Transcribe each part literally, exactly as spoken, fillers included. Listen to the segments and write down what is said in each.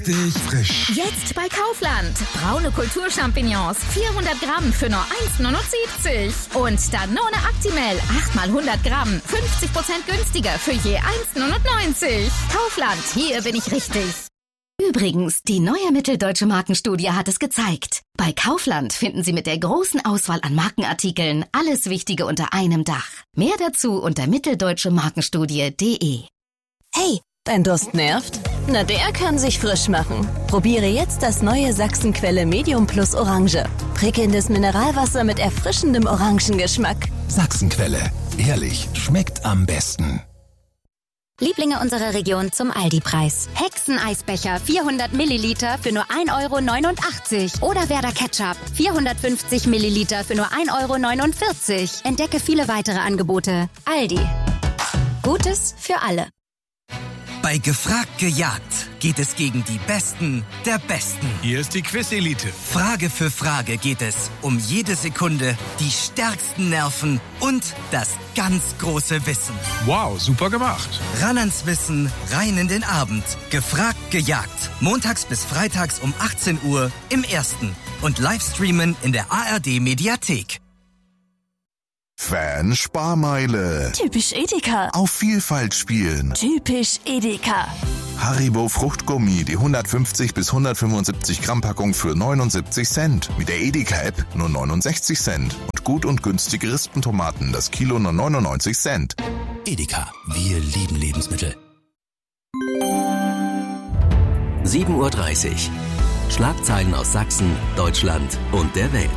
Richtig frisch. Jetzt bei Kaufland. Braune Kulturchampignons, vierhundert Gramm für nur eins Komma neunundsiebzig. Und Danone Actimel, acht mal hundert Gramm, fünfzig Prozent günstiger für je eins Komma neunundneunzig. Kaufland, hier bin ich richtig. Übrigens, die neue Mitteldeutsche Markenstudie hat es gezeigt. Bei Kaufland finden Sie mit der großen Auswahl an Markenartikeln alles Wichtige unter einem Dach. Mehr dazu unter mitteldeutsche markenstudie punkt de. Hey, dein Durst nervt? Na, der kann sich frisch machen. Probiere jetzt das neue Sachsenquelle Medium Plus Orange. Prickelndes Mineralwasser mit erfrischendem Orangengeschmack. Sachsenquelle. Ehrlich, schmeckt am besten. Lieblinge unserer Region zum Aldi-Preis. Hexeneisbecher vierhundert Milliliter für nur ein Euro neunundachtzig. Oder Werder Ketchup vierhundertfünfzig Milliliter für nur ein Euro neunundvierzig. Entdecke viele weitere Angebote. Aldi. Gutes für alle. Bei Gefragt gejagt geht es gegen die Besten der Besten. Hier ist die Quiz-Elite. Frage für Frage geht es um jede Sekunde, die stärksten Nerven und das ganz große Wissen. Wow, super gemacht. Ran ans Wissen, rein in den Abend. Gefragt gejagt. Montags bis freitags um achtzehn Uhr im Ersten. Und Livestreamen in der A R D-Mediathek. Fan-Sparmeile. Typisch Edeka. Auf Vielfalt spielen. Typisch Edeka. Haribo Fruchtgummi, die hundertfünfzig bis hundertfünfundsiebzig Gramm Packung für neunundsiebzig Cent. Mit der Edeka-App nur neunundsechzig Cent. Und gut und günstige Rispentomaten, das Kilo nur neunundneunzig Cent. Edeka, wir lieben Lebensmittel. sieben Uhr dreißig. Schlagzeilen aus Sachsen, Deutschland und der Welt.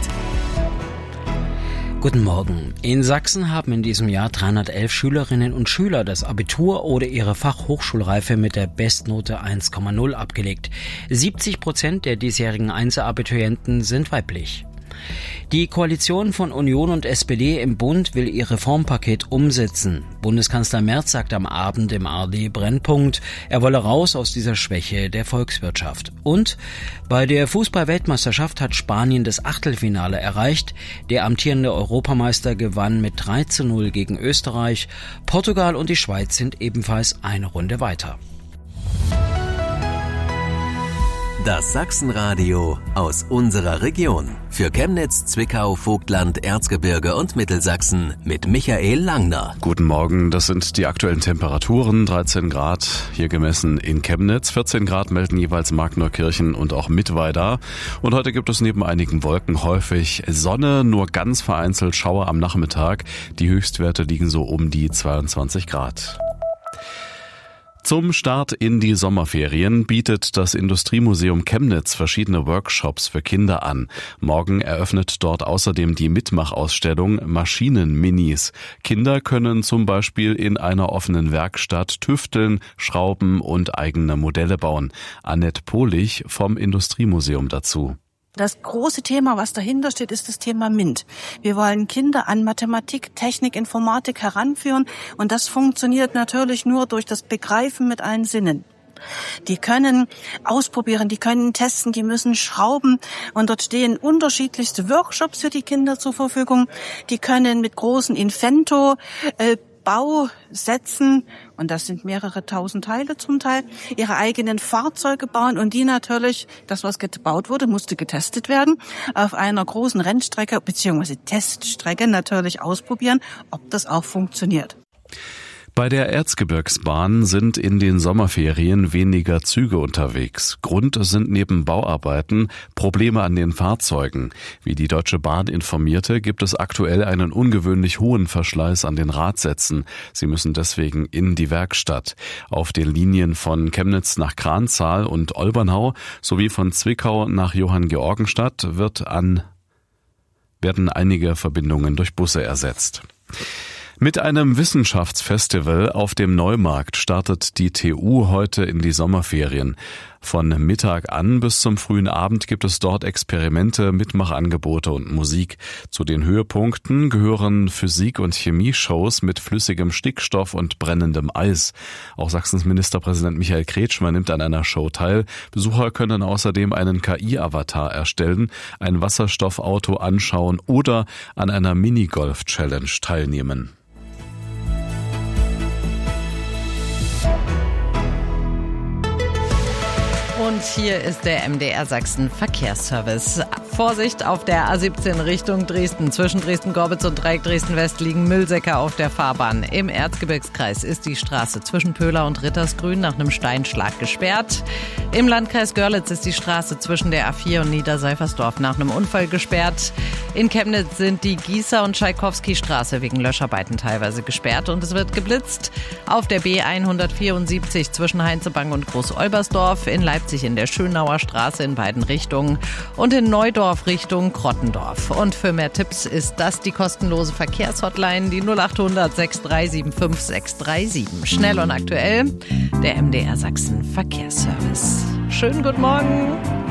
Guten Morgen. In Sachsen haben in diesem Jahr dreihundertelf Schülerinnen und Schüler das Abitur oder ihre Fachhochschulreife mit der Bestnote eins Komma null abgelegt. siebzig Prozent der diesjährigen Einzelabiturienten sind weiblich. Die Koalition von Union und S P D im Bund will ihr Reformpaket umsetzen. Bundeskanzler Merz sagt am Abend im A R D-Brennpunkt, er wolle raus aus dieser Schwäche der Volkswirtschaft. Und bei der Fußball-Weltmeisterschaft hat Spanien das Achtelfinale erreicht. Der amtierende Europameister gewann mit drei zu null gegen Österreich. Portugal und die Schweiz sind ebenfalls eine Runde weiter. Das Sachsenradio aus unserer Region. Für Chemnitz, Zwickau, Vogtland, Erzgebirge und Mittelsachsen mit Michael Langner. Guten Morgen, das sind die aktuellen Temperaturen. dreizehn Grad hier gemessen in Chemnitz. vierzehn Grad melden jeweils Markneukirchen und auch Mittweida. Und heute gibt es neben einigen Wolken häufig Sonne, nur ganz vereinzelt Schauer am Nachmittag. Die Höchstwerte liegen so um die zweiundzwanzig Grad. Zum Start in die Sommerferien bietet das Industriemuseum Chemnitz verschiedene Workshops für Kinder an. Morgen eröffnet dort außerdem die Mitmachausstellung Maschinen-Minis. Kinder können zum Beispiel in einer offenen Werkstatt tüfteln, schrauben und eigene Modelle bauen. Annette Pohlich vom Industriemuseum dazu. Das große Thema, was dahinter steht, ist das Thema MINT. Wir wollen Kinder an Mathematik, Technik, Informatik heranführen und das funktioniert natürlich nur durch das Begreifen mit allen Sinnen. Die können ausprobieren, die können testen, die müssen schrauben und dort stehen unterschiedlichste Workshops für die Kinder zur Verfügung. Die können mit großen Invento äh, Bausätzen, und das sind mehrere tausend Teile zum Teil, ihre eigenen Fahrzeuge bauen und die natürlich, das was gebaut wurde, musste getestet werden, auf einer großen Rennstrecke bzw. Teststrecke natürlich ausprobieren, ob das auch funktioniert. Bei der Erzgebirgsbahn sind in den Sommerferien weniger Züge unterwegs. Grund sind neben Bauarbeiten Probleme an den Fahrzeugen. Wie die Deutsche Bahn informierte, gibt es aktuell einen ungewöhnlich hohen Verschleiß an den Radsätzen. Sie müssen deswegen in die Werkstatt. Auf den Linien von Chemnitz nach Kranzahl und Olbernau sowie von Zwickau nach Johanngeorgenstadt wird an, werden einige Verbindungen durch Busse ersetzt. Mit einem Wissenschaftsfestival auf dem Neumarkt startet die T U heute in die Sommerferien. Von Mittag an bis zum frühen Abend gibt es dort Experimente, Mitmachangebote und Musik. Zu den Höhepunkten gehören Physik- und Chemieshows mit flüssigem Stickstoff und brennendem Eis. Auch Sachsens Ministerpräsident Michael Kretschmer nimmt an einer Show teil. Besucher können außerdem einen K I-Avatar erstellen, ein Wasserstoffauto anschauen oder an einer Minigolf-Challenge teilnehmen. Und hier ist der M D R Sachsen Verkehrsservice. Vorsicht auf der A siebzehn Richtung Dresden. Zwischen Dresden-Gorbitz und Dreieck Dresden-West liegen Müllsäcke auf der Fahrbahn. Im Erzgebirgskreis ist die Straße zwischen Pöhler und Rittersgrün nach einem Steinschlag gesperrt. Im Landkreis Görlitz ist die Straße zwischen der A vier und Niederseifersdorf nach einem Unfall gesperrt. In Chemnitz sind die Gießer- und Tschaikowski-Straße wegen Löscharbeiten teilweise gesperrt und es wird geblitzt. Auf der B hundertvierundsiebzig zwischen Heinzebang und Groß-Olbersdorf, in Leipzig in der Schönauer Straße in beiden Richtungen und in Neudorf Richtung Krottendorf. Und für mehr Tipps ist das die kostenlose Verkehrshotline, die null acht hundert sechs drei sieben fünf sechs drei sieben. Schnell und aktuell, der M D R Sachsen Verkehrsservice. Schönen guten Morgen.